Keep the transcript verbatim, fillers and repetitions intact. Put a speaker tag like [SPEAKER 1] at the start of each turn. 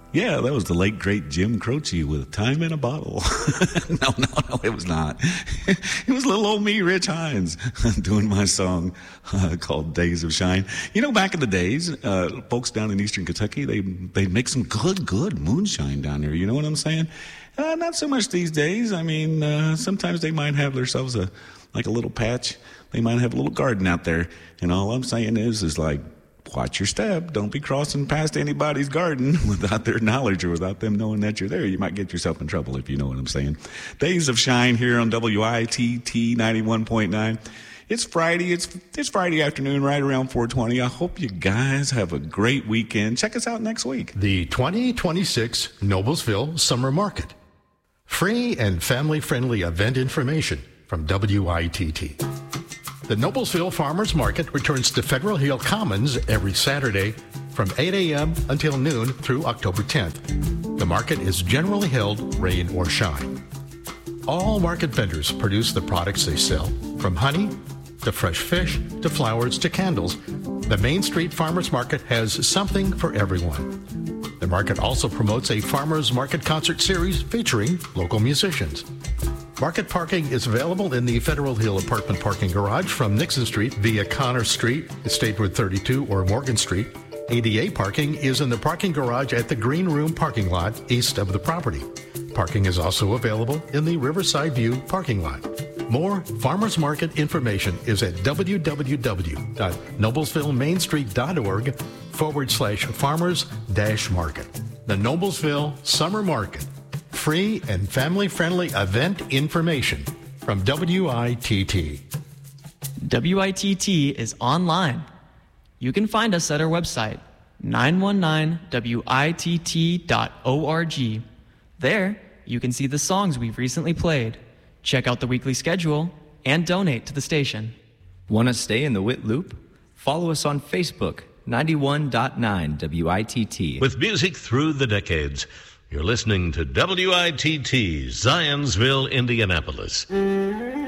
[SPEAKER 1] Yeah, that was the late, great Jim Croce with Time in a Bottle. no, no, no, it was not. It was little old me, Rich Hines, doing my song uh, called Days of Shine. You know, back in the days, uh, folks down in eastern Kentucky, they they make some good, good moonshine down there. You know what I'm saying? Uh, not so much these days. I mean, uh, sometimes they might have themselves a like a little patch. They might have a little garden out there. And all I'm saying is, is like, watch your step. Don't be crossing past anybody's garden without their knowledge or without them knowing that you're there. You might get yourself in trouble, if you know what I'm saying. Days of Shine here on W I T T ninety-one point nine. It's Friday. It's it's Friday afternoon, right around four twenty. I hope you guys have a great weekend. Check us out next week.
[SPEAKER 2] The twenty twenty-six Noblesville Summer Market. Free and family-friendly event information from W I T T. The Noblesville Farmers Market returns to Federal Hill Commons every Saturday from eight a.m. until noon through October tenth. The market is generally held rain or shine. All market vendors produce the products they sell, from honey to fresh fish to flowers to candles. The Main Street Farmers Market has something for everyone. The market also promotes a Farmers Market concert series featuring local musicians. Market parking is available in the Federal Hill apartment parking garage from Nixon Street via Connor Street, State Road thirty-two, or Morgan Street. A D A parking is in the parking garage at the Green Room parking lot east of the property. Parking is also available in the Riverside View parking lot. More Farmers Market information is at www.noblesvillemainstreet.org forward slash farmers dash market. The Noblesville Summer Market. Free and family-friendly event information from W I T T.
[SPEAKER 3] W I T T is online. You can find us at our website, nine one nine W I T T dot org. There, you can see the songs we've recently played, check out the weekly schedule, and donate to the station.
[SPEAKER 4] Want to stay in the W I T loop? Follow us on Facebook, ninety-one point nine W I T T.
[SPEAKER 5] With music through the decades, you're listening to W I T T, Zionsville, Indianapolis.